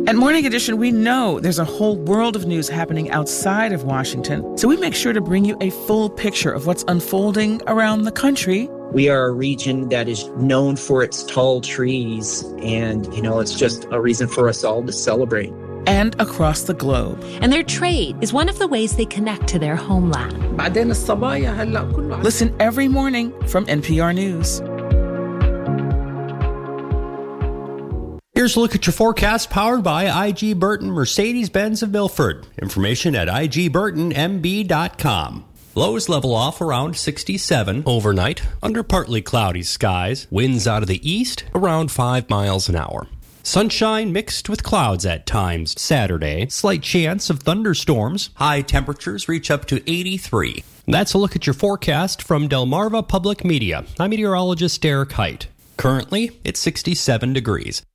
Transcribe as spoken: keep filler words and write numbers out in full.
At Morning Edition, we know there's a whole world of news happening outside of Washington, so we make sure to bring you a full picture of what's unfolding around the country. We are a region that is known for its tall trees, and, you know, it's just a reason for us all to celebrate. And across the globe. And their trade is one of the ways they connect to their homeland. Listen every morning from N P R News. Here's a look at your forecast powered by I G Burton Mercedes-Benz of Milford. Information at I G burton M B dot com. Lows level off around sixty-seven overnight under partly cloudy skies. Winds out of the east around five miles an hour. Sunshine mixed with clouds at times Saturday. Slight chance of thunderstorms. High temperatures reach up to eighty-three. That's a look at your forecast from Delmarva Public Media. I'm meteorologist Derek Height. Currently, it's sixty-seven degrees.